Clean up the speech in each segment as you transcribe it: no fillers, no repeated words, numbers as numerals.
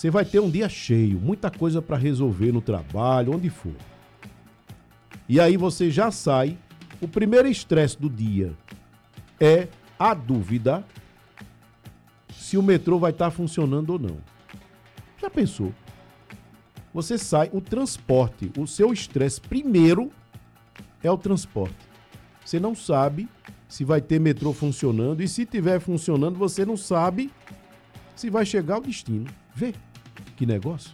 Você vai ter um dia cheio, muita coisa para resolver no trabalho, onde for. E aí você já sai, o primeiro estresse do dia é a dúvida se o metrô vai estar funcionando ou não. Já pensou? Você sai, o transporte, o seu estresse primeiro é o transporte. Você não sabe se vai ter metrô funcionando e se estiver funcionando, você não sabe se vai chegar ao destino. Vê que negócio.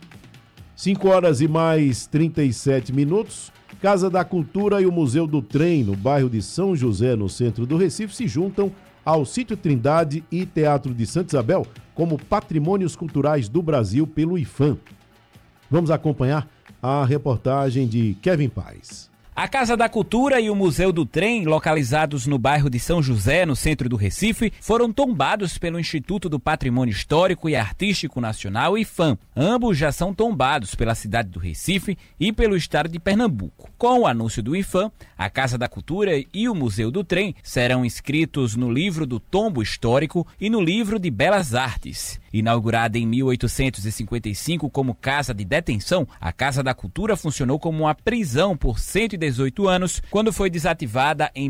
5h mais 37. Casa da Cultura e o Museu do Trem, no bairro de São José, no centro do Recife, se juntam ao Sítio Trindade e Teatro de Santa Isabel como Patrimônios Culturais do Brasil pelo IPHAN. Vamos acompanhar a reportagem de Kevin Paes. A Casa da Cultura e o Museu do Trem, localizados no bairro de São José, no centro do Recife, foram tombados pelo Instituto do Patrimônio Histórico e Artístico Nacional, IPHAN. Ambos já são tombados pela cidade do Recife e pelo estado de Pernambuco. Com o anúncio do IPHAN, a Casa da Cultura e o Museu do Trem serão inscritos no livro do Tombo Histórico e no livro de Belas Artes. Inaugurada em 1855 como casa de detenção, a Casa da Cultura funcionou como uma prisão por 118 anos, quando foi desativada em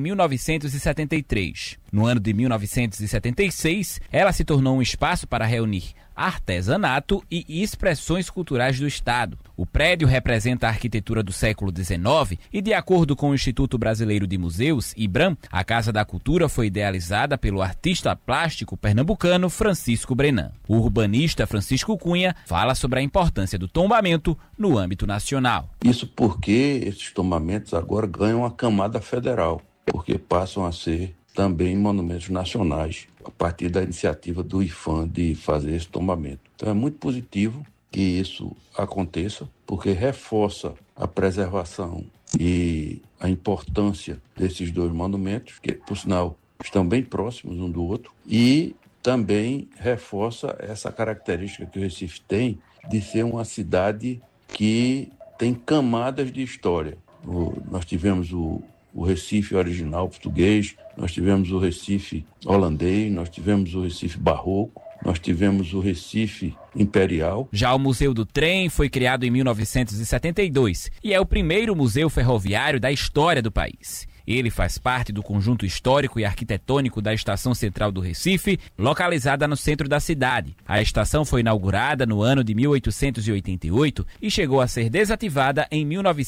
1973. No ano de 1976, ela se tornou um espaço para reunir artesanato e expressões culturais do Estado. O prédio representa a arquitetura do século XIX e, de acordo com o Instituto Brasileiro de Museus, IBRAM, a Casa da Cultura foi idealizada pelo artista plástico pernambucano Francisco Brenan. O urbanista Francisco Cunha fala sobre a importância do tombamento no âmbito nacional. Isso porque esses tombamentos agora ganham a camada federal, porque passam a ser também monumentos nacionais, a partir da iniciativa do IPHAN de fazer esse tombamento. Então é muito positivo que isso aconteça, porque reforça a preservação e a importância desses dois monumentos, que, por sinal, estão bem próximos um do outro, e também reforça essa característica que o Recife tem de ser uma cidade que tem camadas de história. Nós tivemos o Recife original português, nós tivemos o Recife holandês, nós tivemos o Recife barroco, nós tivemos o Recife imperial. Já o Museu do Trem foi criado em 1972 e é o primeiro museu ferroviário da história do país. Ele faz parte do conjunto histórico e arquitetônico da Estação Central do Recife, localizada no centro da cidade. A estação foi inaugurada no ano de 1888 e chegou a ser desativada em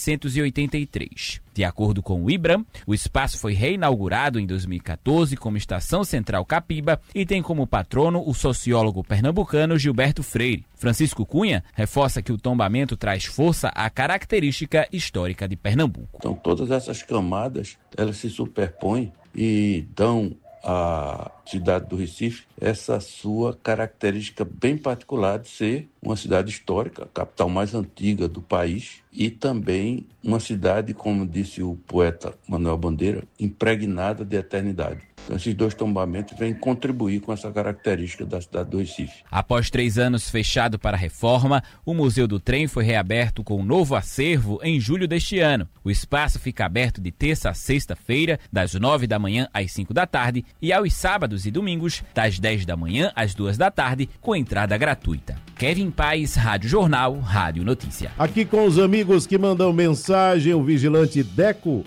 1983. De acordo com o IBRAM, o espaço foi reinaugurado em 2014 como Estação Central Capiba e tem como patrono o sociólogo pernambucano Gilberto Freire. Francisco Cunha reforça que o tombamento traz força à característica histórica de Pernambuco. Então todas essas camadas, elas se superpõem e dão à cidade do Recife essa sua característica bem particular de ser uma cidade histórica, a capital mais antiga do país, e também uma cidade, como disse o poeta Manuel Bandeira, impregnada de eternidade. Então, esses dois tombamentos vêm contribuir com essa característica da cidade do Recife. Após 3 anos fechado para a reforma, o Museu do Trem foi reaberto com um novo acervo em julho deste ano. O espaço fica aberto de terça a sexta-feira, das 9 da manhã às 5 da tarde, e aos sábados e domingos, das 10 da manhã às 2 da tarde, com entrada gratuita. Kevin Paes, Rádio Jornal, Rádio Notícia. Aqui com os amigos que mandam mensagem, o vigilante Deco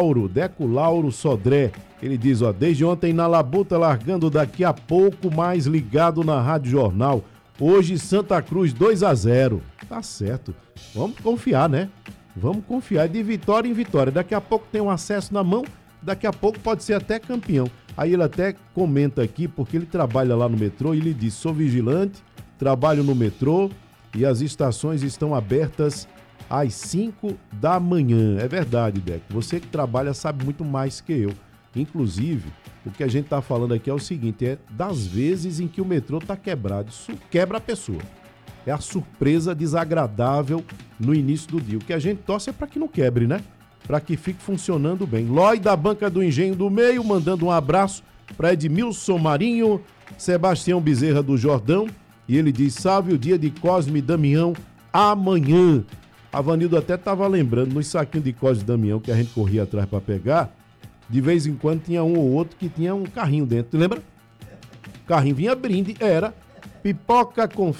Lauro Sodré. Ele diz, desde ontem na Labuta, largando daqui a pouco, mais ligado na Rádio Jornal. Hoje Santa Cruz 2-0. Tá certo. Vamos confiar, né? Vamos confiar de vitória em vitória. Daqui a pouco tem um acesso na mão, daqui a pouco pode ser até campeão. Aí ele até comenta aqui, porque ele trabalha lá no metrô, e ele diz, sou vigilante, trabalho no metrô e as estações estão abertas às 5 da manhã. É verdade, Deco. Você que trabalha sabe muito mais que eu. Inclusive, o que a gente está falando aqui é o seguinte, é das vezes em que o metrô está quebrado. Isso quebra a pessoa. É a surpresa desagradável no início do dia. O que a gente torce é para que não quebre, né? Para que fique funcionando bem. Lói da Banca do Engenho do Meio, mandando um abraço para Edmilson Marinho, Sebastião Bezerra do Jordão. E ele diz, salve o dia de Cosme e Damião amanhã. A Vanildo até estava lembrando, nos saquinhos de Cosme e Damião que a gente corria atrás para pegar, de vez em quando tinha um ou outro que tinha um carrinho dentro, lembra? O carrinho vinha brinde, era pipoca com